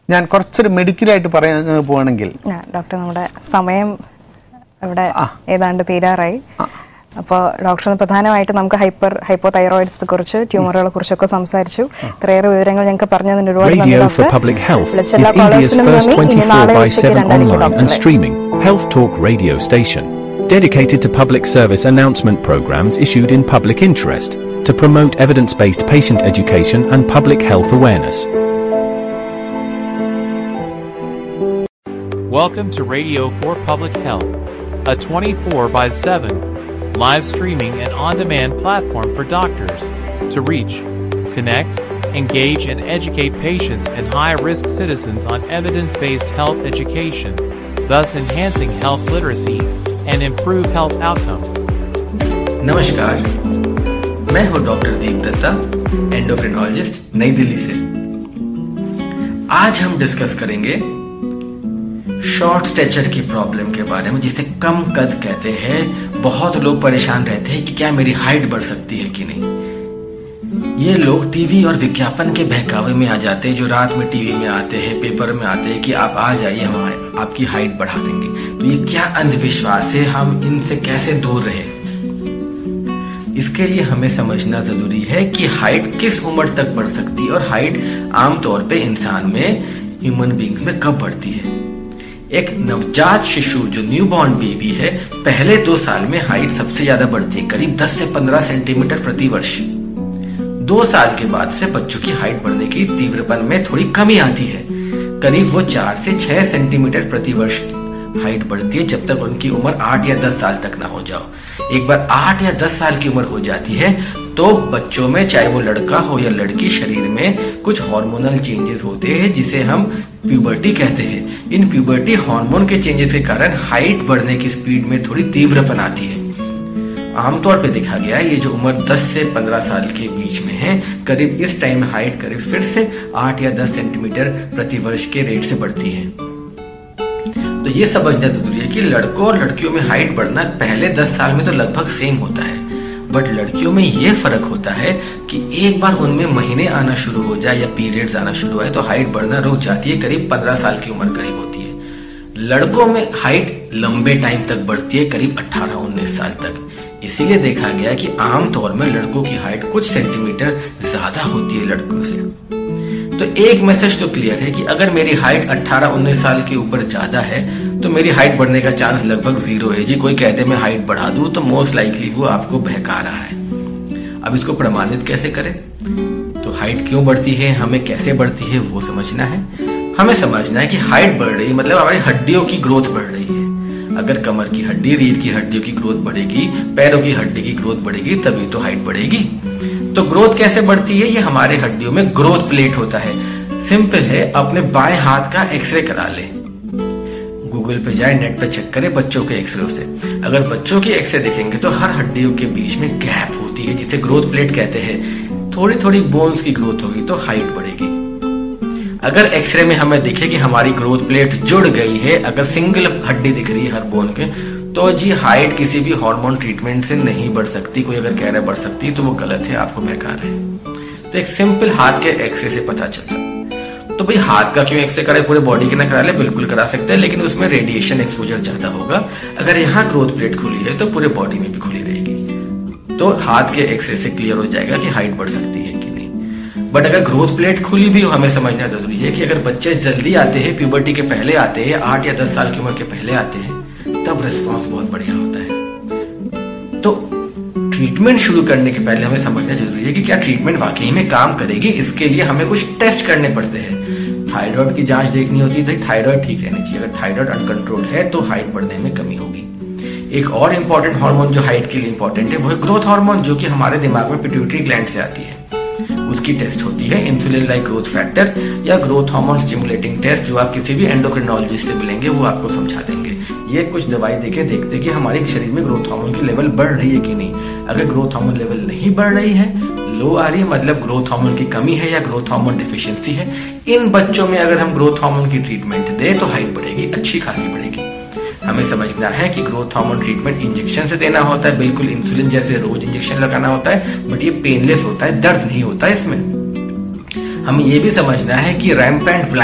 ഞാൻ കുറച്ചൊരു മെഡിക്കലായിട്ട് പറയാൻ പോവാണെങ്കിൽ ഡോക്ടർ, നമ്മുടെ സമയം ഇവിടെ ഏതാണ്ട് തീരാറായി. അപ്പോൾ ഡോക്ടർ പ്രധാനമായിട്ട് നമുക്ക് ഹൈപ്പോതൈറോയിഡ്സിനെ കുറിച്ച്, ട്യൂമറുകളെ കുറിച്ചൊക്കെ സംസാരിച്ചു. ഇത്രയേറെ വിവരങ്ങൾ ഞങ്ങൾക്ക് പറഞ്ഞതിന് ഒരുപാട് നന്ദി ഡോക്ടർ. വിളിച്ചെല്ലാ കോളേഴ്സിനും നന്ദി. ഇനി നാളെ ഉച്ചയ്ക്ക് 2:00 ഡോക്ടറെ. Health Talk radio station dedicated to public service announcement programs issued in public interest to promote evidence-based patient education and public health awareness. Welcome to Radio for Public Health, a 24/7 live streaming and on-demand platform for doctors to reach, connect, engage, and educate patients and high-risk citizens on evidence-based health education, thus enhancing health literacy and improve health outcomes. नमस्कार, मैं हूं doctor दीप Dutta, endocrinologist, नई दिल्ली से। आज हम discuss करेंगे short stature की problem के बारे में, जिसे कम कद कहते हैं। बहुत लोग परेशान रहते हैं कि क्या मेरी हाइट बढ़ सकती है कि नहीं। ये लोग टीवी और विज्ञापन के बहकावे में आ जाते हैं, जो रात में टीवी में आते हैं, पेपर में आते हैं कि आप आ जाइए, हम आपकी हाइट बढ़ा देंगे। तो ये क्या अंधविश्वास है, हम इनसे कैसे दूर रहे। इसके लिए हमें समझना जरूरी है कि हाइट किस उम्र तक बढ़ सकती है और हाइट आमतौर पे इंसान में, ह्यूमन बींग्स में कब बढ़ती है। एक नवजात शिशु जो न्यूबॉर्न बेबी है, पहले 2 साल में हाइट सबसे ज्यादा बढ़ती है, करीब 10 से 15 सेंटीमीटर प्रति वर्ष। 2 साल के बाद से बच्चों की हाइट बढ़ने की तीव्रपन में थोड़ी कमी आती है, करीब वो 4 से 6 सेंटीमीटर प्रति वर्ष हाइट बढ़ती है, जब तक उनकी उम्र 8 या 10 साल तक ना हो जाओ। एक बार 8 या 10 साल की उम्र हो जाती है तो बच्चों में, चाहे वो लड़का हो या लड़की, शरीर में कुछ हार्मोनल चेंजेस होते हैं जिसे हम प्यूबर्टी कहते हैं। इन प्यूबर्टी हार्मोन के चेंजेस के कारण हाइट बढ़ने की स्पीड में थोड़ी तीव्रपन आती है। आमतौर पे देखा गया है ये जो उम्र 10 से 15 साल के बीच में है, करीब इस टाइम में हाइट करीब फिर से 8 या 10 सेंटीमीटर प्रति वर्ष के रेट से बढ़ती है। तो ये समझना जरूरी है कि लड़कों और लड़कियों में हाइट बढ़ना पहले 10 साल में तो लगभग सेम होता है, बट लड़कियों में ये फर्क होता है कि एक बार उनमें महीने आना शुरू हो जाए या पीरियड्स आना शुरू हो तो हाइट बढ़ना रुक जाती है, करीब 15 साल की उम्र करीब होती है। लड़कों में हाइट लंबे टाइम तक बढ़ती है, करीब 18-19 साल तक। इसीलिए देखा गया कि आमतौर में लड़कों की हाइट कुछ सेंटीमीटर ज्यादा होती है लड़कों से। तो एक मैसेज तो क्लियर है कि अगर मेरी हाइट 18-19 साल के ऊपर ज्यादा है तो मेरी हाइट बढ़ने का चांस लगभग 0 है। जी कोई कहते मैं हाइट बढ़ा दूं तो मोस्ट लाइकली वो आपको बहका रहा है। अब इसको प्रमाणित कैसे करें, तो हाइट क्यों बढ़ती है, हमें कैसे बढ़ती है वो समझना है। हमें समझना है कि हाइट बढ़ रही है मतलब हमारी हड्डियों की ग्रोथ बढ़ रही है। अगर कमर की हड्डी, रीढ़ की हड्डियों की ग्रोथ बढ़ेगी, पैरों की हड्डी की ग्रोथ बढ़ेगी, तभी तो हाइट बढ़ेगी। तो ग्रोथ कैसे बढ़ती है, ये हमारे हड्डियों में ग्रोथ प्लेट होता है। सिंपल है, अपने बाएं हाथ का एक्सरे करा ले, गूगल पे जाए, नेट पे चेक करें बच्चों के एक्सरे से। अगर बच्चों की एक्सरे देखेंगे तो हर हड्डियों के बीच में गैप होती है, जिसे ग्रोथ प्लेट कहते हैं। थोड़ी थोड़ी बोन्स की ग्रोथ होगी तो हाइट बढ़ेगी। अगर एक्सरे में हमें दिखे कि हमारी ग्रोथ प्लेट जुड़ गई है, अगर सिंगल हड्डी दिख रही है हर बोन के, तो जी हाइट किसी भी हार्मोन ट्रीटमेंट से नहीं बढ़ सकती। कोई अगर कह रहा है बढ़ सकती है तो वो गलत है, आपको बहका रहा है। तो एक सिंपल हाथ के एक्सरे से पता चलता है। तो भाई हाथ का क्यों एक्सरे कराए, पूरे बॉडी के ना करा ले, बिल्कुल करा सकते हैं, लेकिन उसमें रेडिएशन एक्सपोजर ज्यादा होगा। अगर यहाँ ग्रोथ प्लेट खुली है तो पूरे बॉडी में भी खुली रहेगी। तो हाथ के एक्सरे से क्लियर हो जाएगा कि हाइट बढ़ सकती है कि नहीं। बट अगर ग्रोथ प्लेट खुली भी हो, हमें समझना जरूरी है कि अगर बच्चे जल्दी आते हैं, प्यूबर्टी के पहले आते हैं, 8 या 10 साल की उम्र के पहले आते हैं, तब रिस्पॉन्स बहुत बढ़िया होता है। तो ट्रीटमेंट शुरू करने के पहले हमें समझना जरूरी है कि क्या ट्रीटमेंट वाकई में काम करेगी। इसके लिए हमें कुछ टेस्ट करने पड़ते हैं। थायराइड की जांच देखनी होती है, तो थायराइड ठीक रहनी चाहिए। अगर थायराइड अनकंट्रोल्ड है तो हाइट बढ़ने में कमी होगी। एक और इंपॉर्टेंट हार्मोन जो हाइट के लिए इंपॉर्टेंट है वो है ग्रोथ हार्मोन, जो कि हमारे दिमाग में पिट्यूटरी ग्लैंड से आती है। उसकी टेस्ट होती है इंसुलिन लाइक ग्रोथ फैक्टर या ग्रोथ हार्मोन स्टिमुलेटिंग टेस्ट, जो आप किसी भी एंडोक्रिनोलॉजिस्ट से मिलेंगे वो आपको समझा देंगे। ये कुछ दवाई देके देखते कि हमारे शरीर में ग्रोथ हार्मोन की लेवल बढ़ रही है कि नहीं। अगर ग्रोथ हार्मोन लेवल नहीं बढ़ रही है, लो आ रही है, मतलब ग्रोथ हार्मोन की कमी है या ग्रोथ हार्मोन डिफिशियंसी है, इन बच्चों में अगर हम ग्रोथ हार्मोन की ट्रीटमेंट दें तो हाइट बढ़ेगी, अच्छी खासी बढ़ेगी। हमें समझना है कि ग्रोथ हार्मोन ट्रीटमेंट इंजेक्शन से देना होता है, बिल्कुल इंसुलिन जैसे रोज इंजेक्शन लगाना होता है, बट ये पेनलेस होता है, दर्द नहीं होता है इसमें। हमें ये भी समझना है कि रैम्पेंट